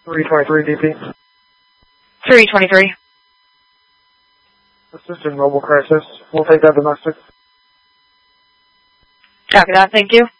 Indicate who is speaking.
Speaker 1: 323 DP.
Speaker 2: 323.
Speaker 1: This is in mobile crisis. We'll take that domestic.
Speaker 2: Copy that, thank you.